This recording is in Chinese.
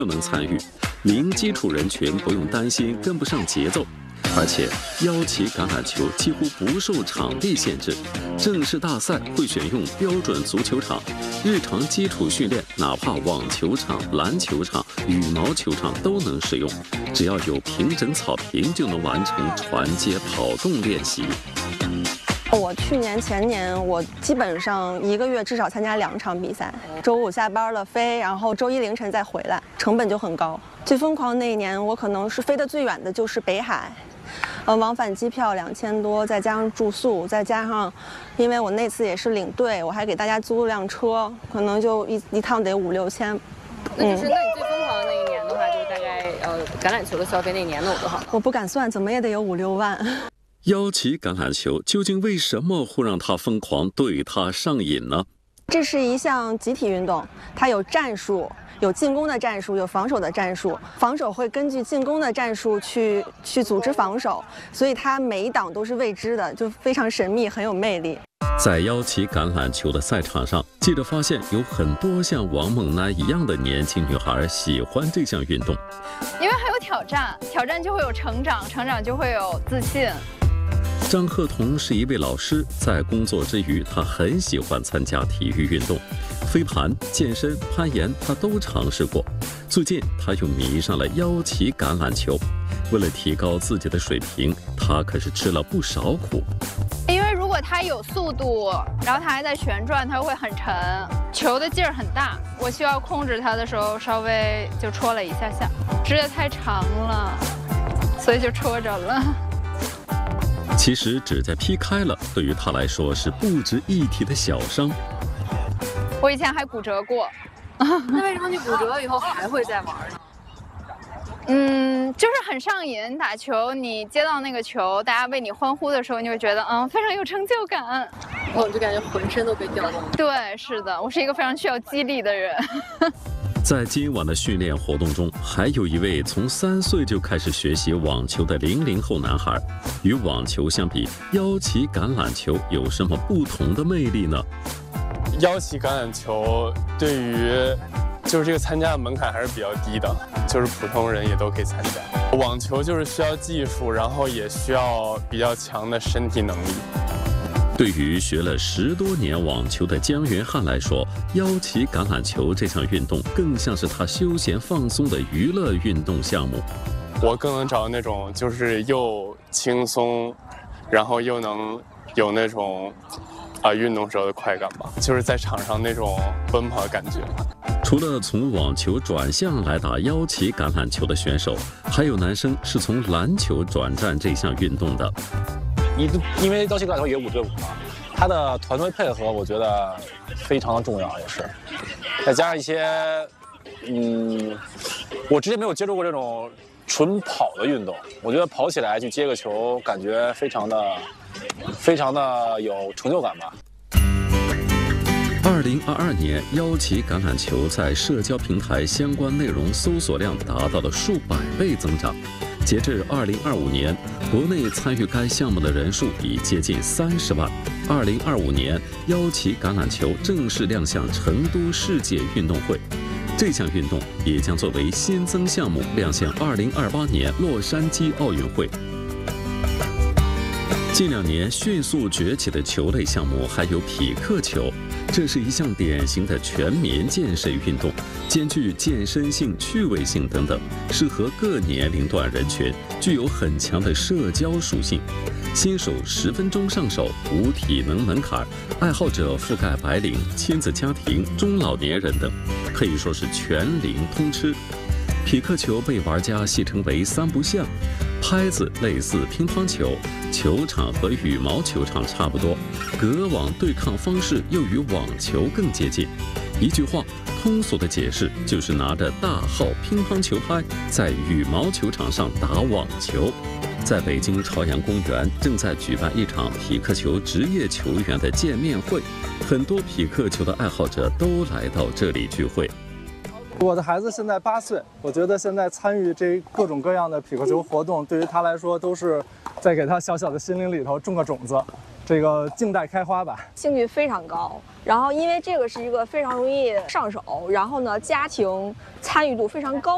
就能参与，零基础人群不用担心跟不上节奏。而且，腰旗橄榄球几乎不受场地限制，正式大赛会选用标准足球场，日常基础训练哪怕网球场、篮球场、羽毛球场都能使用，只要有平整草坪就能完成传接跑动练习。 我去年、前年，我基本上1个月至少参加2场比赛，周5下班了飞，然后周1凌晨再回来，成本就很高。最疯狂那一年，我可能是飞得最远的就是北海。往返机票2000多，再加上住宿，再加上，因为我那次也是领队，我还给大家租了辆车，可能就一趟得5、6千。 那你最疯狂的那一年的话，就是大概橄榄球的消费那年能有多少？ 我不敢算，怎么也得有5、6万。 腰旗橄榄球究竟为什么会让他疯狂，对他上瘾呢？ 这是一项集体运动，它有战术。有进攻的战术，有防守的战术。防守会根据进攻的战术去组织防守，所以它每一档都是未知的，就非常神秘，很有魅力。 在腰旗橄榄球的赛场上，记者发现有很多像王猛男一样的年轻女孩喜欢这项运动， 因为还有挑战，挑战就会有成长，成长就会有自信。 张鹤彤是一位老师，在工作之余，他很喜欢参加体育运动，飞盘、健身、攀岩，他都尝试过。最近，他又迷上了腰旗橄榄球。为了提高自己的水平，他可是吃了不少苦。 因为如果它有速度，然后它还在旋转，它会很沉，球的劲儿很大。我需要控制它的时候，稍微就戳了一下下，指甲太长了，所以就戳着了。 其实指甲劈开了，对于他来说是不值一提的小伤。 我以前还骨折过。 那为什么你骨折以后还会再玩呢？ 就是很上瘾。打球，你接到那个球，大家为你欢呼的时候，你会觉得非常有成就感。 我就感觉浑身都被调动了。 对，是的，我是一个非常需要激励的人。 在今晚的训练活动中，还有一位从3岁就开始学习网球的00后男孩。与网球相比，腰旗橄榄球有什么不同的魅力呢？ 腰旗橄榄球对于就是这个参加的门槛还是比较低的，就是普通人也都可以参加。网球就是需要技术，然后也需要比较强的身体能力。 对于学了10多年网球的姜元汉来说，腰旗橄榄球这项运动更像是他休闲放松的娱乐运动项目。 我更能找到那种就是又轻松，然后又能有那种运动时候的快感吧，就是在场上那种奔跑的感觉。 除了从网球转向来打腰旗橄榄球的选手，还有男生是从篮球转战这项运动的。 因为腰旗橄榄球也5对5嘛，它的团队配合我觉得非常的重要，也是，再加上一些，我之前没有接触过这种纯跑的运动，我觉得跑起来去接个球，感觉非常的有成就感吧。 2022年，腰旗橄榄球在社交平台相关内容搜索量达到了数百倍增长。截至2025年，国内参与该项目的人数已接近30万。2025年，腰旗橄榄球正式亮相成都世界运动会，这项运动也将作为新增项目亮相2028年洛杉矶奥运会。近2年迅速崛起的球类项目还有匹克球，这是一项典型的全民健身运动，兼具健身性、趣味性等等，适合各年龄段人群，具有很强的社交属性。新手10分钟上手，无体能门槛，爱好者覆盖白领、亲子家庭、中老年人等，可以说是全龄通吃。匹克球被玩家戏称为3不像，拍子类似乒乓球，球场和羽毛球场差不多，隔网对抗方式又与网球更接近。一句话，通俗的解释就是拿着大号乒乓球拍在羽毛球场上打网球。在北京朝阳公园正在举办一场匹克球职业球员的见面会，很多匹克球的爱好者都来到这里聚会。 我的孩子现在8岁，我觉得现在参与这各种各样的匹克球活动，对于他来说都是在给他小小的心灵里头种个种子，这个静待开花吧。 兴趣非常高，然后因为这个是一个非常容易上手，然后呢家庭参与度非常高